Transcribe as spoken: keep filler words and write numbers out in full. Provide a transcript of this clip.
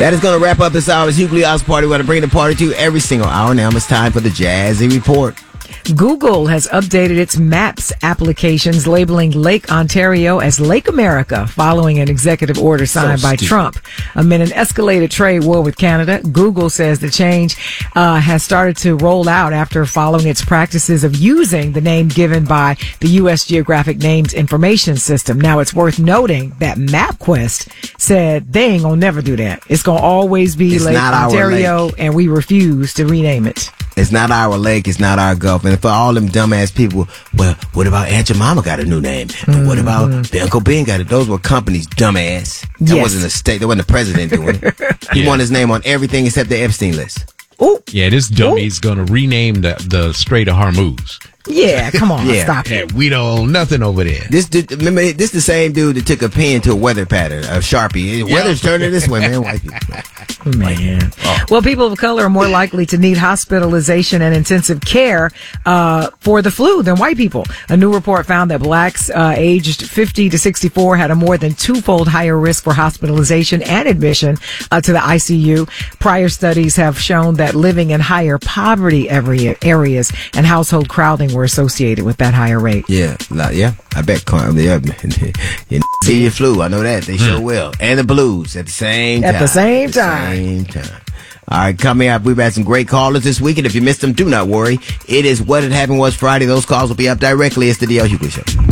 That is going to wrap up this hour's Hughley House Party. We're going to bring the party to you every single hour. Now it's time for the Jazzy Report. Google has updated its Maps applications, labeling Lake Ontario as Lake America following an executive order signed So by stupid. Trump. Amid an escalated trade war with Canada, Google says the change uh, has started to roll out after following its practices of using the name given by the U S Geographic Names Information System. Now, it's worth noting that MapQuest said they ain't gonna never do that. It's gonna always be It's Lake not our Ontario, lake. and we refuse to rename it. It's not our lake. It's not our Gulf. And for all them dumbass people, well, what about Aunt Jemima got a new name? And what about Uncle Ben got it? Those were companies, dumbass. That Yes. wasn't a state. That wasn't the president doing it. He Yeah. wanted his name on everything except the Epstein list. Oh, Yeah, this dummy's going to rename the, the Strait of Hormuz. yeah, come on, Yeah. stop Yeah, it. we don't own nothing over there. This dude, remember, this the same dude that took a pen to a weather pattern, a Sharpie. Weather's turning this way, man. White people. Man. Well, people of color are more likely to need hospitalization and intensive care uh, for the flu than white people. A new report found that blacks uh, aged fifty to sixty-four had a more than twofold higher risk for hospitalization and admission uh, to the I C U. Prior studies have shown that living in higher poverty area, areas and household crowding were associated with that higher rate. Yeah, like, yeah. I bet. Carm- Yeah, you see your flu. I know that they sure will, and the blues at the same At time. the same At the time. Same time. All right, coming up, we've had some great callers this week, and if you missed them, do not worry. It is What Had Happened Was Friday. Those calls will be up directly. It's the D L Hughley Show.